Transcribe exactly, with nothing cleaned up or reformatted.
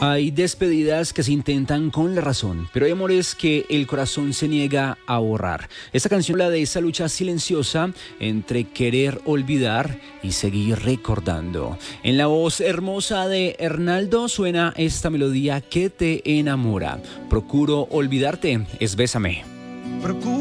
Hay despedidas que se intentan con la razón, pero hay amores que el corazón se niega a borrar. Esta canción habla de esa lucha silenciosa entre querer olvidar y seguir recordando. En la voz hermosa de Hernaldo suena esta melodía que te enamora. Procuro olvidarte, es Bésame. Procuro